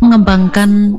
mengembangkan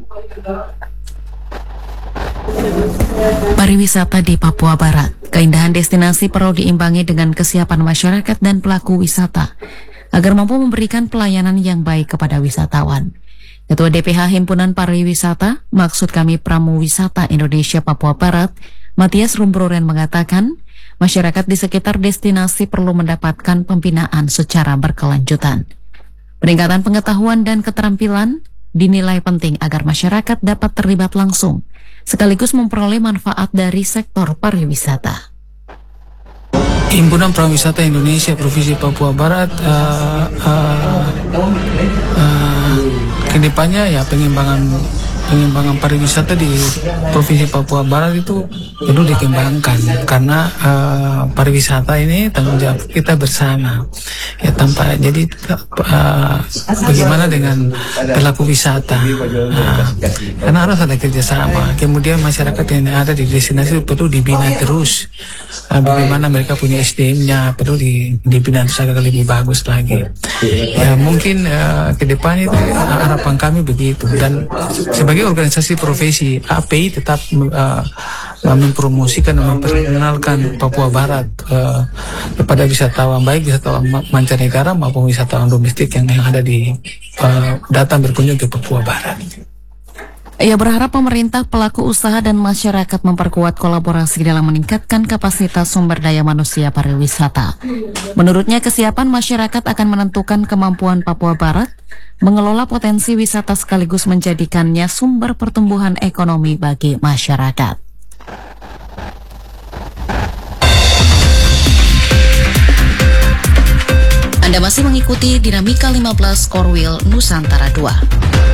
pariwisata di Papua Barat. Keindahan destinasi perlu diimbangi dengan kesiapan masyarakat dan pelaku wisata agar mampu memberikan pelayanan yang baik kepada wisatawan. Ketua DPH Himpunan Pariwisata, maksud kami Pramuwisata Indonesia Papua Barat, Matias Rumbroren mengatakan, masyarakat di sekitar destinasi perlu mendapatkan pembinaan secara berkelanjutan. Peningkatan pengetahuan dan keterampilan dinilai penting agar masyarakat dapat terlibat langsung, sekaligus memperoleh manfaat dari sektor pariwisata. Himpunan Pramuwisata Indonesia Provinsi Papua Barat kedepannya ya pengembangan pariwisata di Provinsi Papua Barat itu perlu dikembangkan karena pariwisata ini tanggung jawab kita bersama ya tanpa jadi bagaimana dengan pelaku wisata karena harus ada kerjasama, kemudian masyarakat yang ada di destinasi perlu dibina terus, bagaimana mereka punya SDM-nya perlu dibina agar lebih bagus lagi ya. Mungkin ke depan itu harapan kami begitu, dan sebagai organisasi profesi API tetap mempromosikan dan memperkenalkan Papua Barat kepada wisatawan, baik wisatawan mancanegara maupun wisatawan domestik yang ada di datang berkunjung ke Papua Barat. Ia berharap pemerintah, pelaku usaha, dan masyarakat memperkuat kolaborasi dalam meningkatkan kapasitas sumber daya manusia pariwisata. Menurutnya, kesiapan masyarakat akan menentukan kemampuan Papua Barat mengelola potensi wisata sekaligus menjadikannya sumber pertumbuhan ekonomi bagi masyarakat. Anda masih mengikuti Dinamika 15 Korwil Nusantara 2.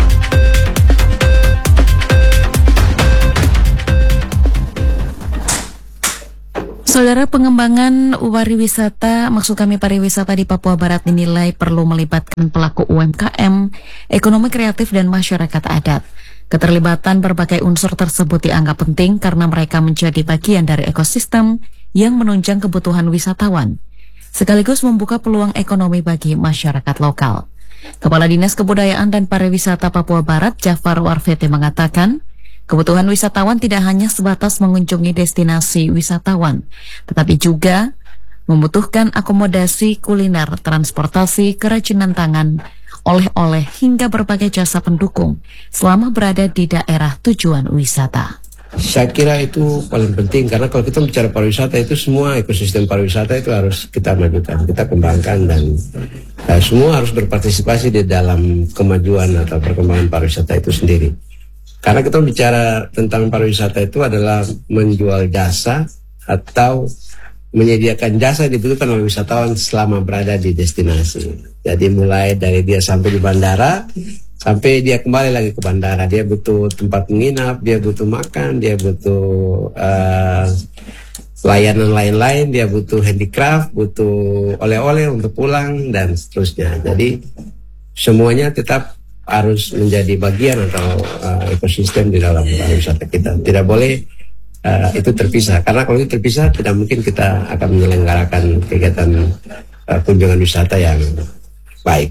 Saudara, pengembangan pariwisata, maksud kami pariwisata di Papua Barat dinilai perlu melibatkan pelaku UMKM, ekonomi kreatif, dan masyarakat adat. Keterlibatan berbagai unsur tersebut dianggap penting karena mereka menjadi bagian dari ekosistem yang menunjang kebutuhan wisatawan, sekaligus membuka peluang ekonomi bagi masyarakat lokal. Kepala Dinas Kebudayaan dan Pariwisata Papua Barat, Jafar Warfete, mengatakan, kebutuhan wisatawan tidak hanya sebatas mengunjungi destinasi wisatawan, tetapi juga membutuhkan akomodasi kuliner, transportasi, kerajinan tangan, oleh-oleh, hingga berbagai jasa pendukung selama berada di daerah tujuan wisata. Saya kira itu paling penting, karena kalau kita bicara pariwisata itu semua ekosistem pariwisata itu harus kita majukan, kita kembangkan, dan semua harus berpartisipasi di dalam kemajuan atau perkembangan pariwisata itu sendiri. Karena kita bicara tentang pariwisata itu adalah menjual jasa atau menyediakan jasa yang dibutuhkan oleh wisatawan selama berada di destinasi. Jadi mulai dari dia sampai di bandara, sampai dia kembali lagi ke bandara, dia butuh tempat menginap, dia butuh makan, dia butuh layanan lain-lain, dia butuh handicraft, butuh oleh-oleh untuk pulang, dan seterusnya. Jadi semuanya tetap harus menjadi bagian atau ekosistem di dalam pariwisata kita. Tidak boleh itu terpisah, karena kalau itu terpisah tidak mungkin kita akan menyelenggarakan kegiatan kunjungan wisata yang baik.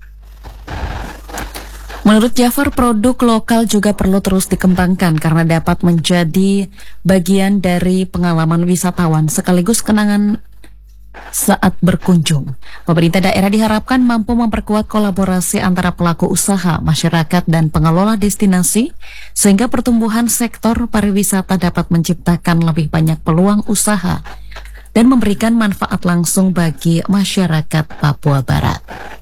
Menurut Jafar, produk lokal juga perlu terus dikembangkan karena dapat menjadi bagian dari pengalaman wisatawan sekaligus kenangan saat berkunjung. Pemerintah daerah diharapkan mampu memperkuat kolaborasi antara pelaku usaha, masyarakat, dan pengelola destinasi sehingga pertumbuhan sektor pariwisata dapat menciptakan lebih banyak peluang usaha dan memberikan manfaat langsung bagi masyarakat Papua Barat.